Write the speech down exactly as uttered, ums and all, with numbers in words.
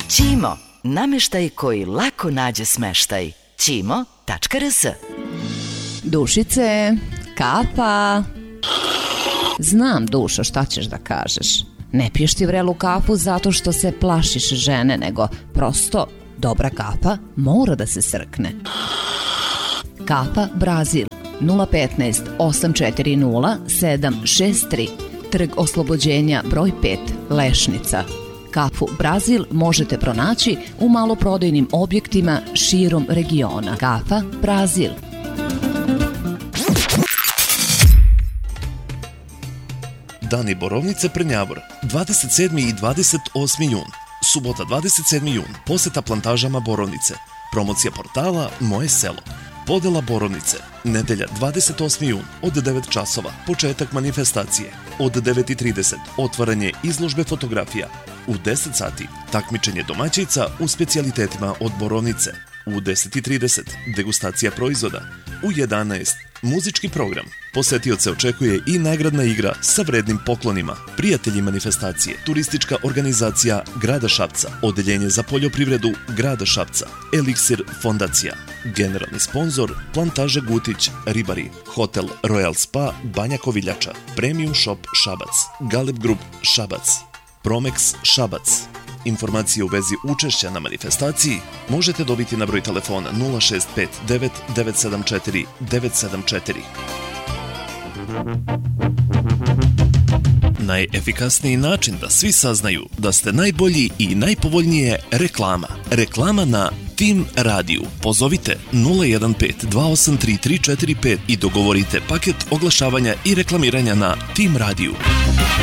Ćimo, namještaj koji lako nađe smeštaj. ćimo tačka r s. Dušice, kapa. Znam, Dušo, šta ćeš da kažeš. Ne piješ ti vrelu kafu zato što se plašiš žene, nego prosto dobra kapa mora da se srkne. Kapa Brazil nula petnaest osam četiri nula sedam šest tri, Trg Oslobođenja broj pet, Lešnica. Kafu Brazil možete pronaći u maloprodajnim objektima širom regiona. Kafa Brazil. Dani Borovnice Prnjavor, dvadeset sedmi i dvadeset osmi jun. Subota dvadeset sedmi jun, poseta plantažama Borovnice. Promocija portala Moje selo. Podela Borovnice, nedelja dvadeset osmi jun od devet časova, početak manifestacije. Od devet i trideset otvaranje izložbe fotografija. U deset sati takmičenje domaćica u specijalitetima od Borovnice. U deset i trideset degustacija proizvoda. U jedanaest muzički program. Posetioce očekuje i nagradna igra sa vrednim poklonima. Prijatelji manifestacije, turistička organizacija Grada Šapca, Odeljenje za poljoprivredu Grada Šapca, Eliksir fondacija, generalni sponzor Plantaža Gutić, Ribari, Hotel Royal Spa Banja Koviljača, Premium Shop Šabac, Galeb Group Šabac, Promex Šabac. Informacije u vezi učešća na manifestaciji možete dobiti na broj telefona nula šest pet devet devet sedam četiri devet sedam četiri. Najefikasniji način da svi saznaju da ste najbolji i najpovoljnije reklama. Reklama na Tim Radiju. Pozovite nula jedan pet dva osam tri tri četiri pet i dogovorite paket oglašavanja i reklamiranja na Tim Radiju.